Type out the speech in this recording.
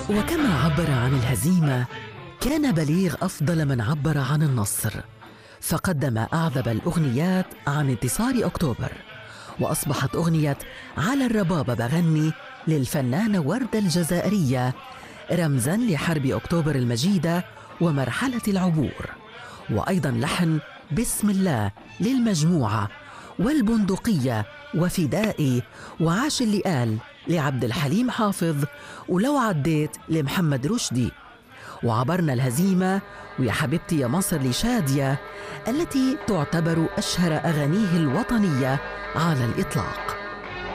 وكما عبر عن الهزيمة كان بليغ أفضل من عبر عن النصر، فقدم أعذب الأغنيات عن انتصار أكتوبر، وأصبحت أغنية على الربابة بغني للفنانة وردة الجزائرية رمزاً لحرب أكتوبر المجيدة ومرحلة العبور، وأيضاً لحن بسم الله للمجموعة والبندقية وفدائي وعاش اللي قال لعبد الحليم حافظ ولو عديت لمحمد رشدي، وعبرنا الهزيمة ويا حبيبتي يا مصر لشادية التي تعتبر أشهر أغانيه الوطنية على الإطلاق.